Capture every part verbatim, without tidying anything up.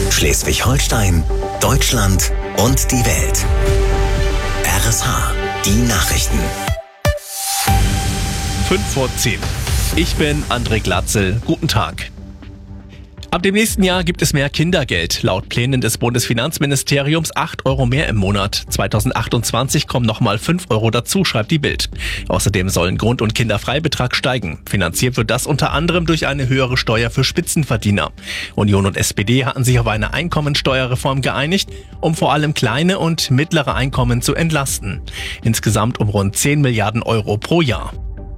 Schleswig-Holstein, Deutschland und die Welt. R S H, die Nachrichten. fünf vor zehn. Ich bin André Glatzel. Guten Tag. Ab dem nächsten Jahr gibt es mehr Kindergeld. Laut Plänen des Bundesfinanzministeriums acht Euro mehr im Monat. zweitausendachtundzwanzig kommen nochmal fünf Euro dazu, schreibt die Bild. Außerdem sollen Grund- und Kinderfreibetrag steigen. Finanziert wird das unter anderem durch eine höhere Steuer für Spitzenverdiener. Union und S P D hatten sich auf eine Einkommensteuerreform geeinigt, um vor allem kleine und mittlere Einkommen zu entlasten. Insgesamt um rund zehn Milliarden Euro pro Jahr.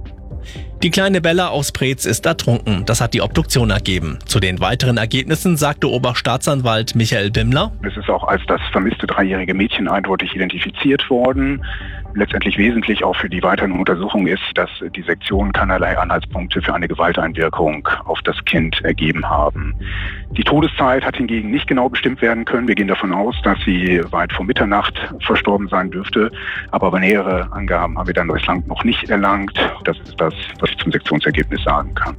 Die kleine Bella aus Preetz ist ertrunken. Das hat die Obduktion ergeben. Zu den weiteren Ergebnissen sagte Oberstaatsanwalt Michael Bimmler: Es ist auch als das vermisste dreijährige Mädchen eindeutig identifiziert worden. Letztendlich wesentlich auch für die weiteren Untersuchungen ist, dass die Sektionen keinerlei Anhaltspunkte für eine Gewalteinwirkung auf das Kind ergeben haben. Die Todeszeit hat hingegen nicht genau bestimmt werden können. Wir gehen davon aus, dass sie weit vor Mitternacht verstorben sein dürfte. Aber über nähere Angaben haben wir dann bislang noch nicht erlangt. Das ist das, was ich zum Sektionsergebnis sagen kann.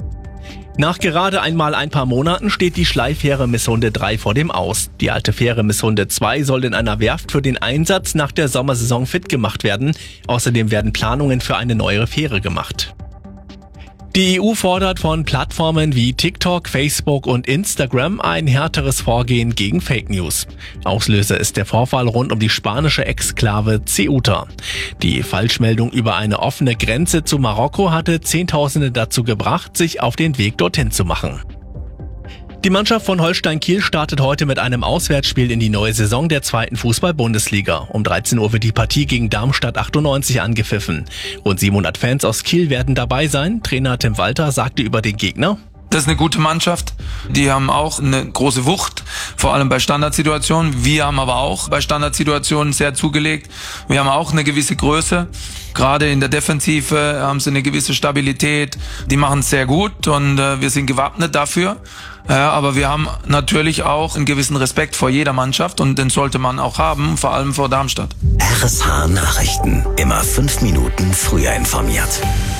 Nach gerade einmal ein paar Monaten steht die Schleifähre Misshunde drei vor dem Aus. Die alte Fähre Misshunde zwei soll in einer Werft für den Einsatz nach der Sommersaison fit gemacht werden. Außerdem werden Planungen für eine neue Fähre gemacht. Die E U fordert von Plattformen wie TikTok, Facebook und Instagram ein härteres Vorgehen gegen Fake News. Auslöser ist der Vorfall rund um die spanische Exklave Ceuta. Die Falschmeldung über eine offene Grenze zu Marokko hatte Zehntausende dazu gebracht, sich auf den Weg dorthin zu machen. Die Mannschaft von Holstein Kiel startet heute mit einem Auswärtsspiel in die neue Saison der zweiten Fußball-Bundesliga. Um dreizehn Uhr wird die Partie gegen Darmstadt achtundneunzig angepfiffen. Rund siebenhundert Fans aus Kiel werden dabei sein. Trainer Tim Walter sagte über den Gegner: Das ist eine gute Mannschaft. Die haben auch eine große Wucht, vor allem bei Standardsituationen. Wir haben aber auch bei Standardsituationen sehr zugelegt. Wir haben auch eine gewisse Größe. Gerade in der Defensive haben sie eine gewisse Stabilität. Die machen es sehr gut und äh, wir sind gewappnet dafür. Ja, aber wir haben natürlich auch einen gewissen Respekt vor jeder Mannschaft und den sollte man auch haben, vor allem vor Darmstadt. R S H Nachrichten. Immer fünf Minuten früher informiert.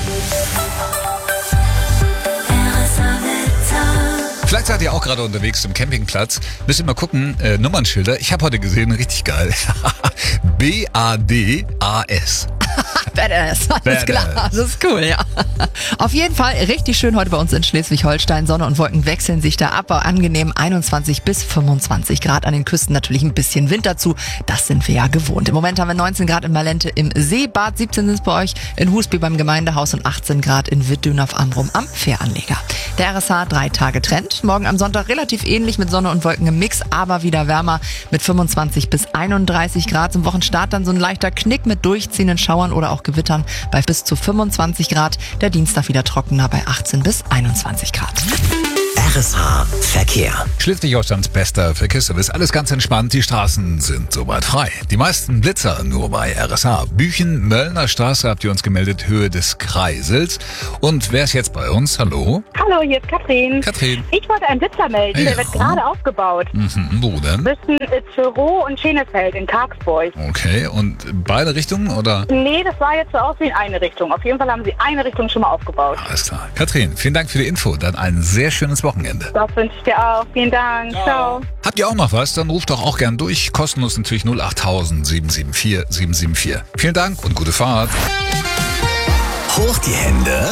Vielleicht seid ihr auch gerade unterwegs zum Campingplatz. Müsst ihr mal gucken, äh, Nummernschilder. Ich habe heute gesehen, richtig geil. B A D A S. Badass, alles Badass. klar, das ist cool, ja. Auf jeden Fall richtig schön heute bei uns in Schleswig-Holstein. Sonne und Wolken wechseln sich da ab, angenehm einundzwanzig bis fünfundzwanzig Grad. An den Küsten natürlich ein bisschen Wind dazu, das sind wir ja gewohnt. Im Moment haben wir neunzehn Grad in Malente im Seebad, siebzehn sind es bei euch in Husby beim Gemeindehaus und achtzehn Grad in Wittdün auf Amrum am Fähranleger. Der R S H drei Tage Trend. Morgen am Sonntag relativ ähnlich mit Sonne und Wolken im Mix, aber wieder wärmer mit fünfundzwanzig bis einunddreißig Grad. Zum Wochenstart dann so ein leichter Knick mit durchziehenden Schauern oder auch Gewittern bei bis zu fünfundzwanzig Grad. Der Dienstag wieder trockener bei achtzehn bis einundzwanzig Grad. R S H Verkehr. Schleswig-Holsteins bester Verkehrsservice. Alles ganz entspannt. Die Straßen sind soweit frei. Die meisten Blitzer nur bei R S H. Büchen, Möllner Straße habt ihr uns gemeldet, Höhe des Kreisels. Und wer ist jetzt bei uns? Hallo? Hallo, hier ist Katrin. Katrin. Ich wollte einen Blitzer melden, Ja. der wird gerade aufgebaut. Mhm, wo denn? Zwischen Zürow und Schenefeld in Karlsburg. Okay, und beide Richtungen oder? Nee, das sah jetzt so aus wie in eine Richtung. Auf jeden Fall haben sie eine Richtung schon mal aufgebaut. Alles klar. Katrin, vielen Dank für die Info. Dann ein sehr schönes Wochenende. Das wünsche ich dir auch. Vielen Dank. Ciao. Habt ihr auch noch was? Dann ruft doch auch gern durch. Kostenlos natürlich null acht tausend sieben sieben vier sieben sieben vier. Vielen Dank und gute Fahrt. Hoch die Hände.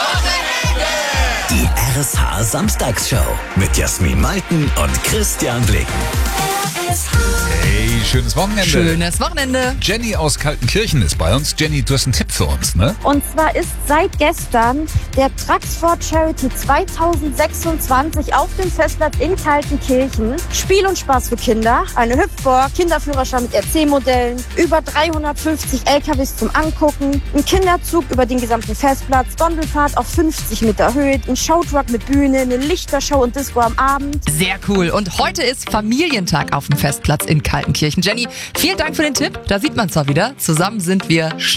Die R S H Samstagsshow mit Jasmin Malten und Christian Blick. Hey, schönes Wochenende. Schönes Wochenende. Jenny aus Kaltenkirchen ist bei uns. Jenny, du hast einen Tipp für uns, ne? Und zwar ist seit gestern der Traxford Charity zweitausendsechsundzwanzig auf dem Festplatz in Kaltenkirchen. Spiel und Spaß für Kinder, eine Hüpfburg, Kinderführerschein mit R C-Modellen, über dreihundertfünfzig L K Ws zum Angucken, ein Kinderzug über den gesamten Festplatz, Gondelfahrt auf fünfzig Meter Höhe, ein Showtruck mit Bühne, eine Lichtershow und Disco am Abend. Sehr cool. Und heute ist Familientag auf dem Festplatz in Kaltenkirchen. Jenny, vielen Dank für den Tipp. Da sieht man zwar wieder, zusammen sind wir